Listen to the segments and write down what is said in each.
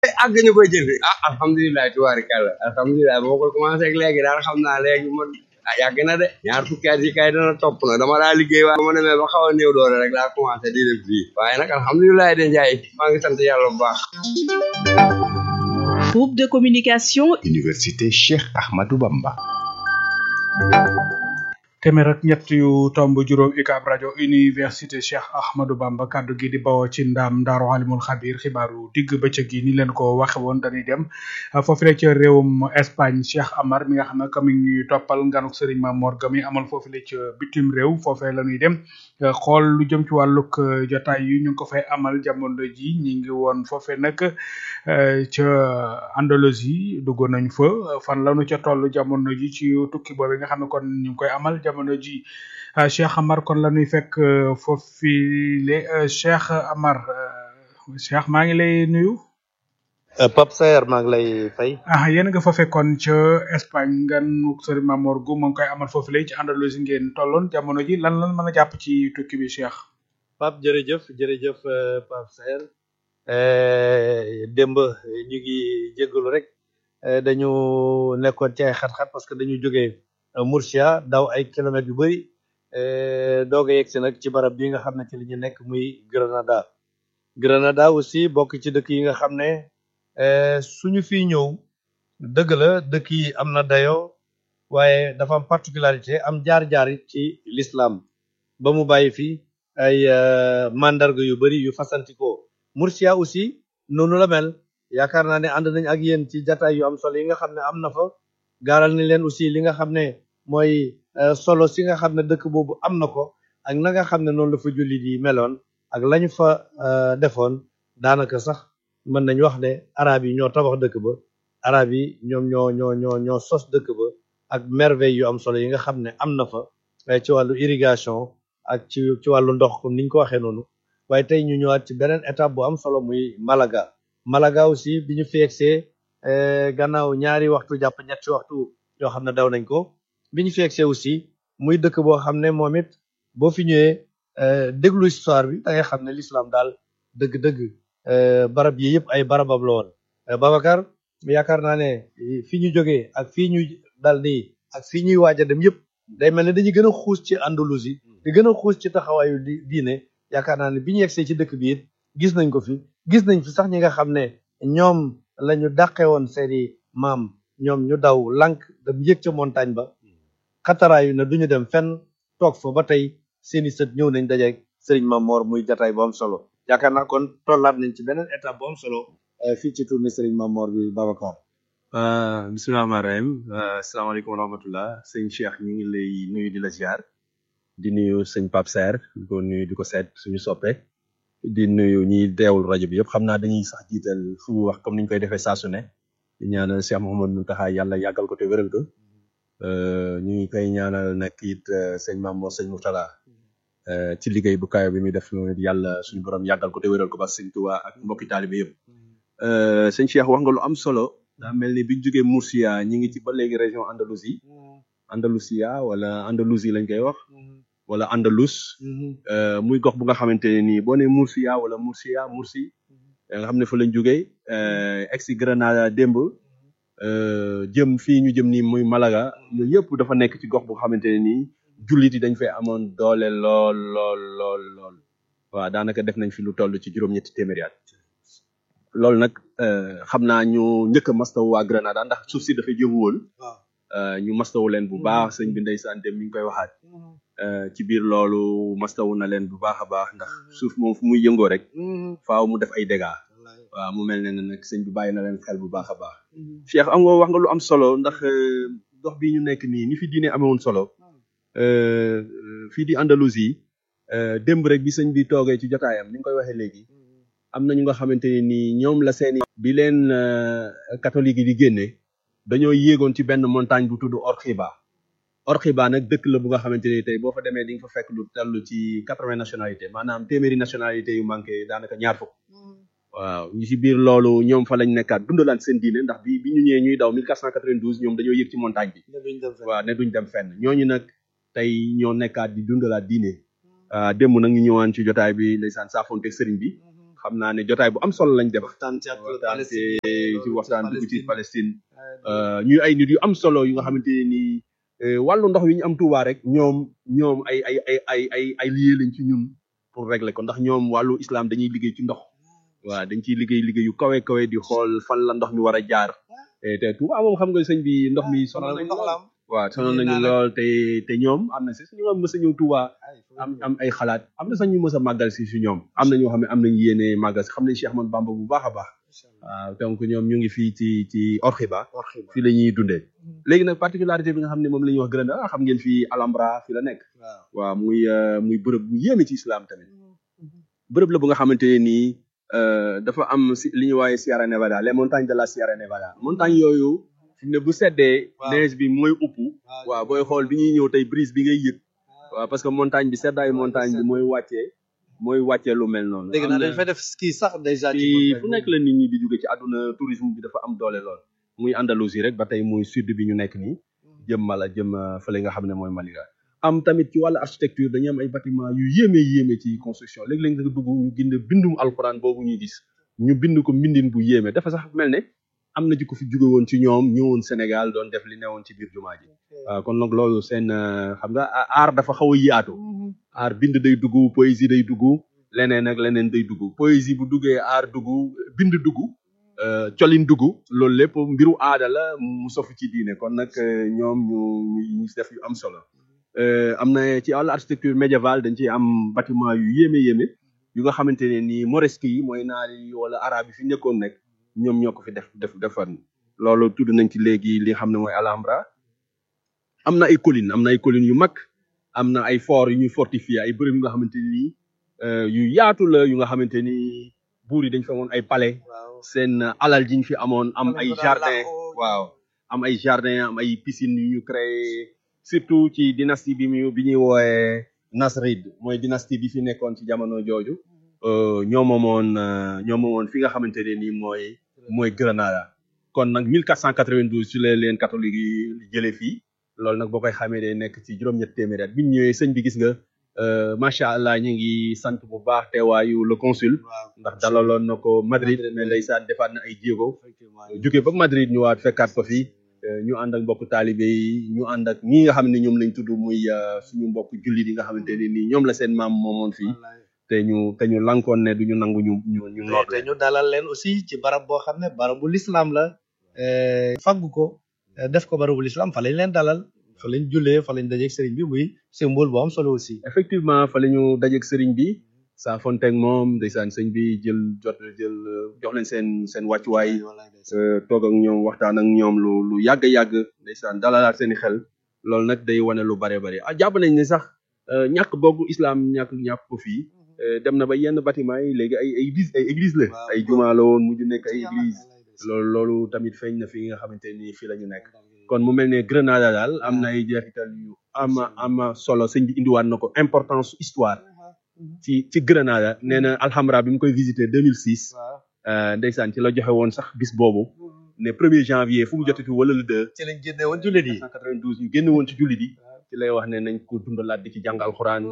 àgg ñu koy jënd alhamdulilah tubaarikàlla alhamdulilah boo ko commencé ak léegi daal xam naa léegi man yàgg na de ñaar fukki at yi kay dana topp na dama daa liggéey waaye ma demee ba xaw a néew doole rek laa commencé di def fii waaye nag alhamdulilah de Njaay maa ngi sant yàlla bu baax. Groupe de communication Université Cheikh Ahmadou Bamba. téeméer ak ñett yu tomb juróom UCAB rajo université Cheikh Ahmadou Bamba kaddu gi di bawoo ci ndam Daaru Alimul Xabir xibaaru digg bëccëg yi ni leen ko waxe woon dañuy dem foofu la ca réewum Espagne Cheikh Amar mi nga xam ne comme ñuy toppal nganuk Serigne Mamor Gami amal foofu la ca bitim réew foofee la ñuy dem xool lu jëm ci wàllug jotaay yi ñu ngi ko fay amal jamono ji ñi ngi woon foofee nag ca Andalousie duggoon nañ fa fan lañu ca toll jamono ji ci tukki boobu nga xam ne kon ñu ngi koy amal jamono ji Cheikh Amar kon la ñuy fekk foofile Cheikh Amar Cheikh maa ngi lay nuyu. Pape Saer maa ngi lay fay. Yéen nga fa fekkoon ca Espagne nganu Serigne Mamor gu moo ngi koy amal foofule ci Andalousie ngeen tolloon jamono ji lan mën a jàpp ci tukki bi Cheikh. Pape jërëjëf Pape Saer démb ñu ngi jégalu rek dañu nekkoon ci ay xat-xat parce que dañu jógee Murcia daw ay kilomètres yu bëri doog a yegsi nag ci barab bi nga xam ne ci li ñu nekk muy Granada aussi bokk ci dëkk yi nga xam ne suñu fi ñëw dëgg la dëkk yi am na dayoo waaye dafa am particularité am jaar-jaar ci l'islam ba mu bàyyi fi ay mandarga yu bëri yu fasantikoo Murcia aussi noonu la mel yaakaar naa ne ànd nañ ak yéen ci jataay yu am solo yi nga xam ne am na fa gaaral ni leen aussi li nga xam ne mooy solo si nga xam ne dëkk boobu am na ko ak na nga xam ne noonu la fa jullit yi meloon ak lañu fa defoon daanaka sax mën nañ wax ne arab yi ñoo tabax dëkk ba arab yi ñoom ñoo sos dëkk ba ak merveille yu am solo yi nga xam ne am na fa ci wàllu irrigation ak ci wàllu ndox comme niñ ko waxee noonu waaye tey ñu ñëwaat ci beneen étape bu am solo muy Malaga aussi bi ñu feegsee gannaaw ñaari waxtu jàpp ñetti waxtu yoo xam ne daw nañ ko bi ñu feegsee aussi muy dëkk boo xam ne moom it boo fi ñëwee déglu histoire bi da ngay xam ne l'islam daal dëgg-dëgg barab yi yëpp ay barabam la woon Babacar yaakaar naa ne fi ñu jógee ak fii ñu dal nii ak fii ñuy waaj a dem yëpp day mel ne dañuy gën a xuus ci Andalousie di gën a xuus ci taxawaayu diine yaakaar naa ne bi ñu yegsee ci dëkk bi it gis nañ ko fi gis nañ fi sax ñi nga xam ne ñoom lañu dàqe woon seeni maam ñoom ñu daw lànk dem yëg ca montagne ba xataraayu na duñu dem fenn toog fa ba tey seeni sët ñëw nañ dajeeg Serigne Mamor muy jataay bu am solo yaakaar naa kon tollaat nañ ci beneen étape bu am solo fii ci tournée Serigne Mamor bi Babacar. bisimilah rahmaani rahim asalaamaaleykum wa rahmatullah sëñ Cheikh ñu ngi lay nuyu di la ziar di nuyu sëñ Pape Saer di ko nuyu di ko seet suñu soppe di nuyu ñi deewul rajo bi yëpp xam naa dañuy sax jiital fu mu wax comme niñ koy defee saa su ne di ñaanal Cheikh Mouhamadou Mountakha yàlla yàggal ko te wéral ko ñu ngi koy ñaanal nag it sëñ Mamour sëñ Mourtala ci liggéey bu kayo bi muy def yàlla suñu borom yàggal ko te wéral ko ba sëñ Touba ak mbokki taalibe yëpp sëñ Cheikh wax nga lu am solo daa mel ni biñ jógee Murcia ñi ngi ci ba léegi région Andalusia wala Andalousie lañ koy wax wala Andalus muy gox bu nga xamante ne nii boo ne Murcia wala Mursi nga xam ne fa lañ jógee ex Granada démb jëm fii ñu jëm nii muy Malaga yooyu yëpp dafa nekk ci gox bu nga xamante ne nii jullit yi dañ fay amoon doole lool waaw daanaka def nañ fi lu toll ci juróom-ñetti téeméeri at loolu nag xam naa ñu njëkk a mastawu waa Granada ndax suuf si dafay jëmu woon ñu mastawu leen bu baax sëñ bi ndeysaan dem mi ngi koy waxaat ci biir loolu mastawu na leen bu baax a baax ndax suuf moom fu muy yëngoo rek faaw mu def ay dégâts waaw mu mel ne nag sëñ bi bàyyi na leen xel bu baax a baax Cheikh am nga wax nga lu am solo ndax dox bi ñu nekk nii ni fi diine amewoon solo fii di Andalousie démb rek bi sëñ bi toogee ci jotaayam ni nga koy waxee léegi am na ñu nga xamante ne nii ñoom la seeni bi leen catholique yi di génne dañoo yéegoon ci benn montagne bu tudd Orxiba nag dëkk la bu nga xamante ni tey boo fa demee di nga fa fekk lu tellu ci 80 nationalité maanaam téeméeri nationalité yu manqué daanaka ñaar fukk waaw ñu ci biir loolu ñoom fa lañ nekkaat dundalaat seen diine ndax bi ñu ñëwee ñuy daw 1492 ñoom dañoo yéeg ci montagne bi waaw ne duñ dem fenn ñooñu nag tey ñoo nekkaat di dundalaat diine démb nag ñu ñëwaan ci jotaay bi ndeysaan saafonte sëriñ bi xam naa ne jotaay bu am solo lañ def waxtaan ci ak waxtaan ci waxtaan dugg ci Palestine ñuy ay nit yu am solo yu nga xamante ni wàllu ndox wi ñu am Touba rek ñoom ay lié lañ ci ñun pour régler ko ndax ñoom wàllu islam dañuy liggéey ci ndox waaw dañ ciy liggéey yu kawe di xool fan la ndox mi war a jaar te Touba moom xam nga sëñ bi ndox mi sonal nañu lool waaw sonal nañu lool te ñoom am na si suñu am mës a ñëw Touba am ay xalaat am na sax ñu mës a màggal si ñoom am na ñoo xam ne am nañu yéene màggal si xam nañ Cheikh Ahmadou Bamba bu baax a baax waaw donc ñoom ñu ngi fii ci Orxiba fii la ñuy dundee léegi nag particularité bi nga xam ne moom la ñuy wax Grenada xam ngeen fii Alhambra fii la nekk waaw muy bërëb bu yéeme ci islam tamit bërëb la bu nga xamante ne nii dafa am si li ñuy waaye Sierra Nevada les montagnes de la Sierra Nevada montagne yooyu fi ne bu seddee neige bi mooy upp waaw booy xool bi ñuy ñëw tey brise bi ngay yëg waaw parce que montagne bi seddaayu montagne bi mooy wàccee lu mel noonu. dégg naa dañ fay def ski sax déjà. ci fu nekk la nit ñi di jóge ci àdduna tourisme bi dafa am doole lool. muy Andalousie rek ba tey muy sud bi ñu nekk nii jëm Mala jëm fële nga xam ne mooy Malika. am tamit ci wàllu architecture dañu am ay bâtiment yu yéeme ci construction léeg-léeg nga dugg ñu gind bindum alxuraan boobu ñuy gis ñu bind ko mbindin bu yéeme dafa sax mel ne am na ji ko fi jóge woon ci ñoom ñëwoon Sénégal doon def li newoon ci biir jumaa ji waaw kon nag loolu seen xam nga art dafa xaw a yaatu art bind day dugg poésie day dugg leneen ak leneen day dugg poésie bu duggee art dugg bind dugg colin dugg loolu lépp mbiru aada la mu sofu ci diine kon nag ñoom ñu def yu am solo am na ci wàllu architecture médiévale dañ ciy am bâtiment yu yéeme yu nga xamante ne nii moresque yi mooy naar yi wala arabe yi fi nekkoon nekk ñoom ñoo ko fi defar loolu tudd nañ ci léegi li nga xam ne mooy Alhambra am na ay collines yu mag am na ay fort yu ñuy fortifier ay bërëb yu nga xamante ni yu yaatu la yu nga xamante ni buur yi dañ fa amoon ay palais seen alal jiñ fi amoon am ay jardin waaw am ay jardin am ay piscines yu ñu créé surtout ci dynastie bi ñuy woowe Nasrid mooy dynastie bi fi nekkoon ci jamono jooju ñoo moomoon fi nga xamante ne nii mooy Grenada kon nag 1492 ci leen catholique yi jëlee fii loolu nag boo koy xamee day nekk ci juróom-ñett téeméeri at bi ñu ñëwee sëñ bi gis nga macha allah ñu ngi sant bu baax teewaayu le consul ndax dalaloon na ko Madrid mais ndeysaan defaat na ay jéego jóge ba Madrid ñu waat fekkaat ko fii ñu ànd ak mbokk taalibe yi ñu ànd ak ñi nga xam ne ñoom lañ tudd muy suñu mbokk jullit yi nga xamante ne nii ñoom la seen maam moomoon fii te ñu lankoon ne duñu nangu ñu noot te ñu dalal leen aussi ci barab boo xam ne barabu l'islam la faggu ko def ko barabu l'islam fa lañ leen dalal fa lañ jullee fa lañ dajeeg sëriñ bi muy symbole bu am solo aussi effectivement fa la ñu dajeeg sëriñ bi saa fonteeg moom ndeysaan sëñ bi jël jox leen seen wàccuwaay toog ak ñoom waxtaan ak ñoom lu yàgg ndeysaan dalalaat seen i xel loolu nag day wane lu bare jàpp nañ ne sax ñàkk boogu islam ñàkk ko fii dem na ba yenn bâtiment yi léegi ay église la ay juma la woon mujj nekk ay église loolu tamit feeñ na fi nga xamante ni fii la ñu nekk kon mu mel ne Grenada daal am na ay jeexital yu ama solo sëñ bi indiwaat na ko importance histoire ci Grenada nee na Alhambra bi mu koy visiter 2006 ndeysaan ci la joxe woon sax bis boobu ne 1er janvier fu mu jotati wala le 2 ci lañ génne woon jullit yi 1992 ñu génne woon ci jullit yi ci lay wax ne nañ ko dundalaat di ci jàng alxuraan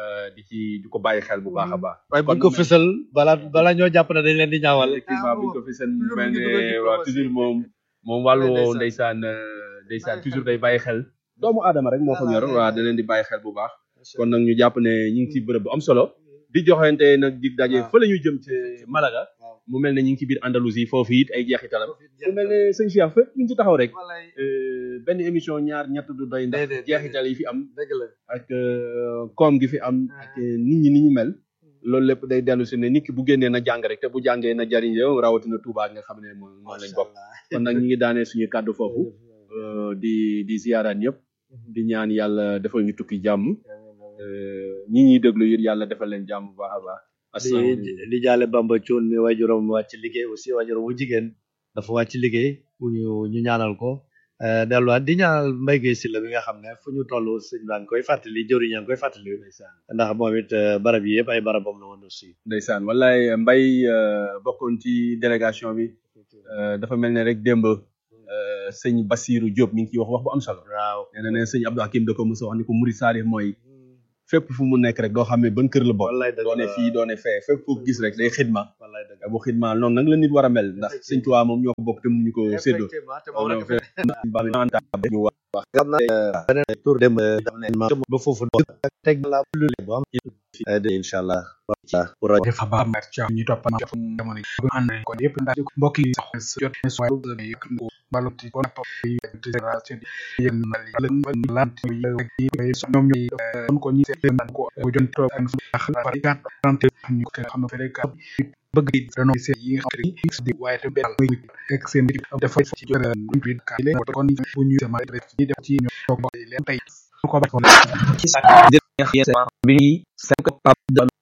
di ko bàyyi xel bu baax a baax waaye buñ ko fësal balaa ñoo jàpp ne dañ leen di ñaawal effectivement buñ ko fësal mel ne waaw toujours moom wàllu ndeysaan toujours day bàyyi xel doomu aadama rek moo ko ñor waaw da leen di bàyyi xel bu baax kon nag ñu jàpp ne ñu ngi ci bërëb bu am solo di joxente nag dig daje fa la ñu jëm ci Malaga mu mel ne ñu ngi ci biir Andalousie foofu it ay jeexitalam mu mel ne sëñ Cheikh fépp ñu ngi ci taxaw rek benn émission ñaar ñett du doy ndax jeexital yi fi am ak koom gi fi am ak nit ñi ni ñu mel loolu lépp day dellu si ne nit ki bu génnee na jàng rek te bu jàngee na jariñ yow rawatina Touba nga xam ne moo lañ bokk kon nag ñu ngi daanee suñu kàddu foofu di ziyaaraan ñëpp di ñaan yàlla defal ñu tukki jàmm ñi ñuy déglu yit yàlla defal leen jàmm bu baax a baax di jaale Bamba Thioune mi waajuram wàcc liggéey aussi waajuram wu jigéen dafa wàcc liggéey ñu ñaanal ko delluwaat di ñaanal Mbaye Guèye Sylla bi nga xam ne fu ñu toll sëñ baa ngi koy fàttali jëriñ yaa ngi koy fàttali ndax moom it barab yi yëpp ay barabam la woon aussi ndeysaan wallaay Mbaye bokkoon ci délégation bi dafa mel ne rek démb sëñ Bassirou Diop mi ngi ciy wax bu am solo waaw nee na sëñ Abdou Hakim da ko mos a wax ni ko Murid Saalih mooy fépp fu mu nekk rek doo xam ne ban kër la bokk wallaay dëgg doone la fii doone fee fépp foo gis rek day xidma wallaay dëgg bu xidma noonu nag la nit war a mel ndax sëñ Tuubaa moom ñoo ko bokk te mu ñu ko séddoo effectivement te moom rek ñu wax xam naa beneen tour dem ba foofu teg la lu bu am incha allah pour rajo dafa ba mer ci ñu topp na jamono yi ànd ko yëpp ndax mbokk yi sax jot soy ko baloti ko napp yi génération yeen na li lant yi ñoom ñoy on ko ñi seen ko bu jon toog ak bari 40 ñu ko xam na rek bëgg di renoncer yi nga xam ne di waaye tam benn muy ak seen dafa ci jot ñu ka leen kon bu ñu sama rek ci def ci ñu toog leen tey ko ba ko ci sax bi 5 pap